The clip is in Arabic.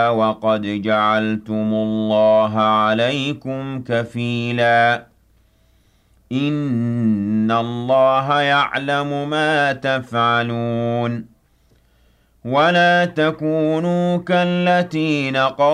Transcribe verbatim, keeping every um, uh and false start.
وَقَدْ جَعَلْتُمُ اللَّهَ عَلَيْكُمْ كَفِيلًا إِنَّ اللَّهَ يَعْلَمُ مَا تَفْعَلُونَ وَلَا تَكُونُوا كَالَّتِي نَقَضَتْ